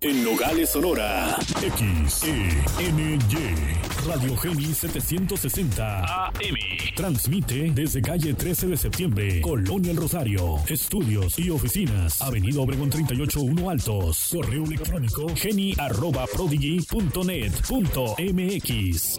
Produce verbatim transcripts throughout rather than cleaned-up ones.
En Nogales, Sonora, X E N Y, Radio Geni setecientos sesenta A M. Transmite desde calle trece de septiembre, Colonia El Rosario. Estudios y oficinas, Avenida Obregón treinta y ocho uno Altos. Correo electrónico geni arroba prodigy punto net punto m x.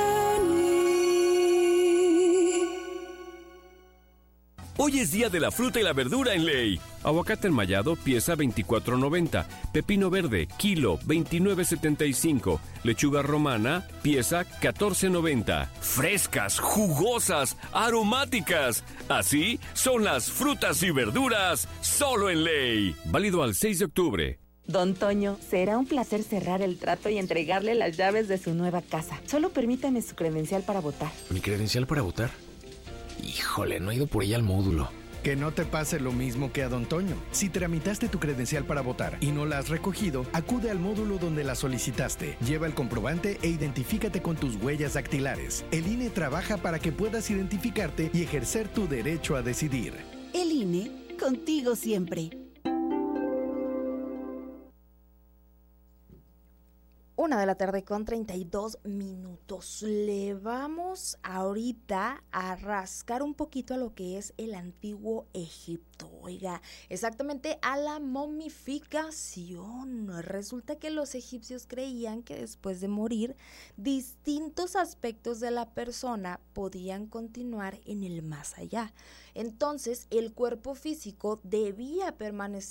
Hoy es día de la fruta y la verdura en Ley. Aguacate enmayado, pieza veinticuatro noventa. Pepino verde, kilo veintinueve setenta y cinco. Lechuga romana, pieza catorce noventa. Frescas, jugosas, aromáticas. Así son las frutas y verduras solo en Ley. Válido al seis de octubre. Don Toño, será un placer cerrar el trato y entregarle las llaves de su nueva casa. Solo permítame su credencial para votar. ¿Mi credencial para votar? Híjole, no he ido por ella al módulo. Que no te pase lo mismo que a Don Toño. Si tramitaste tu credencial para votar y no la has recogido, acude al módulo donde la solicitaste. Lleva el comprobante e identifícate con tus huellas dactilares. El I N E trabaja para que puedas identificarte y ejercer tu derecho a decidir. El I N E, contigo siempre. Una de la tarde con treinta y dos minutos. Le vamos ahorita a rascar un poquito a lo que es el antiguo Egipto. Oiga, exactamente a la momificación. Resulta que los egipcios creían que después de morir, distintos aspectos de la persona podían continuar en el más allá. Entonces, el cuerpo físico debía permanecer